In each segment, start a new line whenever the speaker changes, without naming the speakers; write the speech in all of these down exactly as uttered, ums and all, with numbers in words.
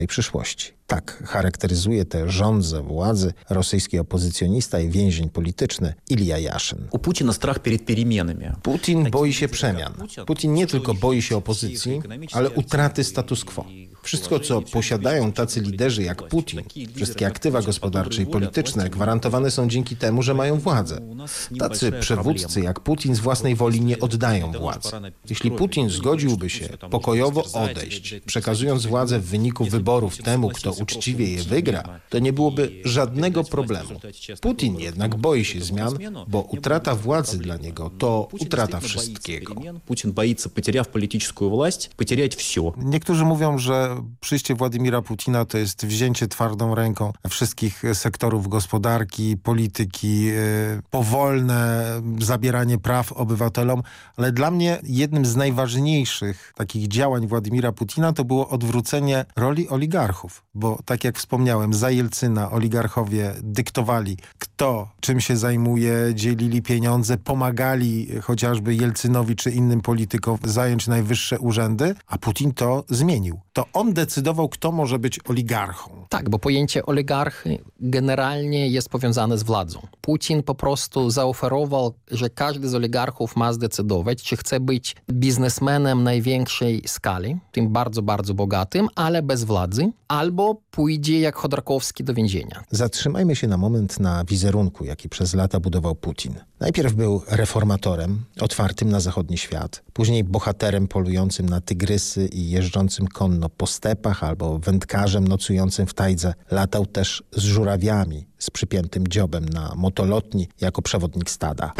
przyszłości. Tak charakteryzuje tę żądzę władzy rosyjski opozycjonista i więzień polityczny Ilja Jaszyn.
U Putina strach przed переменами.
Putin boi się przemian. Putin nie tylko boi się opozycji, ale utraty status quo. Wszystko, co posiadają tacy liderzy jak Putin, wszystkie aktywa gospodarcze i polityczne gwarantowane są dzięki temu, że mają władzę. Tacy przywódcy jak Putin z własnej woli nie oddają władzy. Jeśli Putin zgodziłby się pokojowo odejść, przekazując władzę w wyniku wyborów temu, kto uczciwie je wygra, to nie byłoby żadnego problemu. Putin jednak boi się zmian, bo utrata władzy dla niego to utrata wszystkiego.
Putin boi się, poтеряв polityczną władzę, poтерять все.
Niektórzy mówią, że przyjście Władimira Putina to jest wzięcie twardą ręką wszystkich sektorów gospodarki, polityki, powolne zabieranie praw obywatelom, ale dla mnie jednym z najważniejszych takich działań Władimira Putina to było odwrócenie roli oligarchów, bo tak jak wspomniałem, za Jelcyna oligarchowie dyktowali, kto czym się zajmuje, dzielili pieniądze, pomagali chociażby Jelcynowi czy innym politykom zająć najwyższe urzędy, a Putin to zmienił. To on decydował, kto może być oligarchą.
Tak, bo pojęcie oligarchy generalnie jest powiązane z władzą. Putin po prostu zaoferował, że każdy z oligarchów ma zdecydować, czy chce być biznesmenem największej skali, tym bardzo, bardzo bogatym, ale bez władzy, albo pójdzie jak Chodorkowski do więzienia.
Zatrzymajmy się na moment na wizerunku, jaki przez lata budował Putin. Najpierw był reformatorem, otwartym na zachodni świat, później bohaterem polującym na tygrysy i jeżdżącym konno po stepach albo wędkarzem nocującym w tajdze. Latał też z żurawiami, z przypiętym dziobem na motolotni jako przewodnik stada.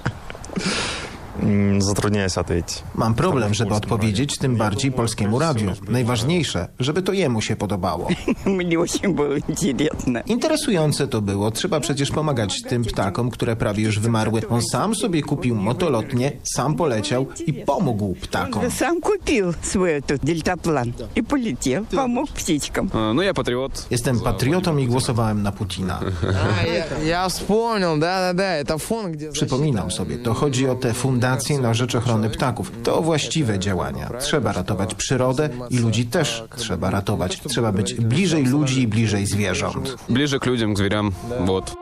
Zatrudniałem się odpowiedzieć.
Mam problem, żeby odpowiedzieć, tym bardziej Polskiemu Radiu. Najważniejsze, żeby to jemu się podobało.
Mnie очень było интересно.
Interesujące to było. Trzeba przecież pomagać tym ptakom, które prawie już wymarły. On sam sobie kupił motolotnię, sam poleciał i pomógł ptakom.
Sam kupił swój deltaplan i poleciał, pomógł ptyczkom.
No ja patriot.
Jestem patriotą i głosowałem na Putina.
Ja wspomniał, da, da, da, to fond, gdzie...
Przypominam sobie, to chodzi o te fundacje na rzecz ochrony ptaków. To właściwe działania. Trzeba ratować przyrodę i ludzi też trzeba ratować. Trzeba być bliżej ludzi i bliżej zwierząt.
Bliżej k ludziom, k zwierzom. Вот.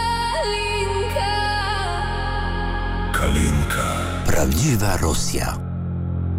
Kalinka. Prawdziwa Rosja.